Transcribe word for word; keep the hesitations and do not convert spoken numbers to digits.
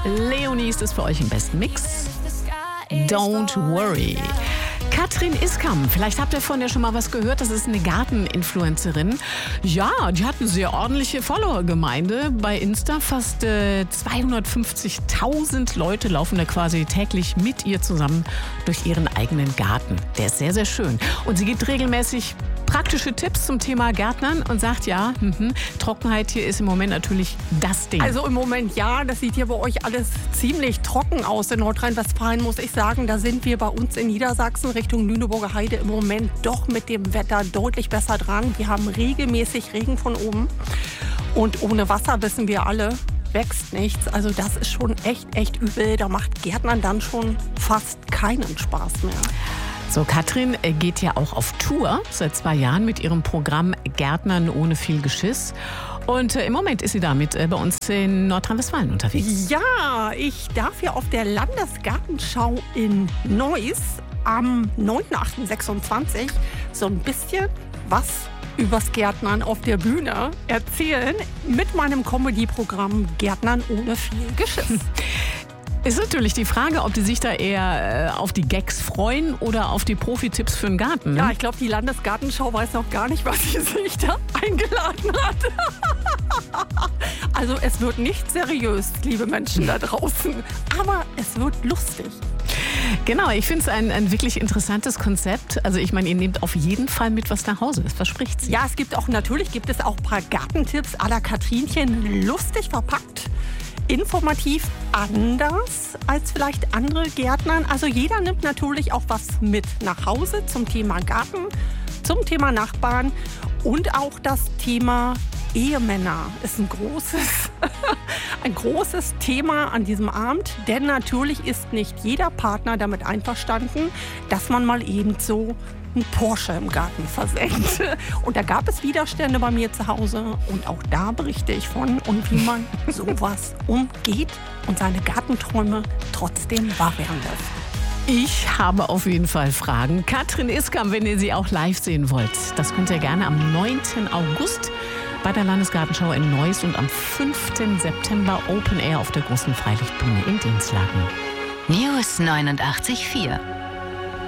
Leonie ist es für euch im besten Mix. Don't worry. Katrin Iskam, vielleicht habt ihr von der schon mal was gehört, das ist eine Garteninfluencerin. Ja, die hat eine sehr ordentliche Follower-Gemeinde bei Insta. Fast äh, zweihundertfünfzigtausend Leute laufen da quasi täglich mit ihr zusammen durch ihren eigenen Garten. Der ist sehr, sehr schön. Und sie gibt regelmäßig praktische Tipps zum Thema Gärtnern und sagt, ja, mh, Trockenheit hier ist im Moment natürlich das Ding. Also im Moment ja, das sieht hier bei euch alles ziemlich trocken aus. In Nordrhein-Westfalen muss ich sagen, da sind wir bei uns in Niedersachsen Richtung Lüneburger Heide im Moment doch mit dem Wetter deutlich besser dran. Wir haben regelmäßig Regen von oben und ohne Wasser, wissen wir alle, wächst nichts. Also das ist schon echt, echt übel. Da macht Gärtnern dann schon fast keinen Spaß mehr. So, Katrin geht ja auch auf Tour seit zwei Jahren mit ihrem Programm Gärtnern ohne viel Geschiss. Und äh, im Moment ist sie damit äh, bei uns in Nordrhein-Westfalen unterwegs. Ja, ich darf ja auf der Landesgartenschau in Neuss am neunten achten sechsundzwanzig so ein bisschen was übers Gärtnern auf der Bühne erzählen mit meinem Comedy-Programm Gärtnern ohne viel Geschiss. Ist natürlich die Frage, ob die sich da eher äh, auf die Gags freuen oder auf die Profi-Tipps für den Garten. Ne? Ja, ich glaube, die Landesgartenschau weiß noch gar nicht, was sie sich da eingeladen hat. Also es wird nicht seriös, liebe Menschen da draußen, aber es wird lustig. Genau, ich finde es ein, ein wirklich interessantes Konzept. Also ich meine, ihr nehmt auf jeden Fall mit was nach Hause. Das verspricht sie. Ja, es gibt auch, natürlich gibt es auch ein paar Gartentipps à la Katrinchen, lustig verpackt. Informativ anders als vielleicht andere Gärtnern. Also jeder nimmt natürlich auch was mit nach Hause zum Thema Garten, zum Thema Nachbarn und auch das Thema Ehemänner ist ein großes, ein großes Thema an diesem Abend. Denn natürlich ist nicht jeder Partner damit einverstanden, dass man mal eben so ein Porsche im Garten versenkt. Und da gab es Widerstände bei mir zu Hause und auch da berichte ich von und wie man sowas umgeht und seine Gartenträume trotzdem wahr werden lässt. Ich habe auf jeden Fall Fragen. Katrin Iskam, wenn ihr sie auch live sehen wollt, das könnt ihr gerne am neunten August bei der Landesgartenschau in Neuss und am fünften September Open Air auf der großen Freilichtbühne in Dinslaken. News neunundachtzig Komma vier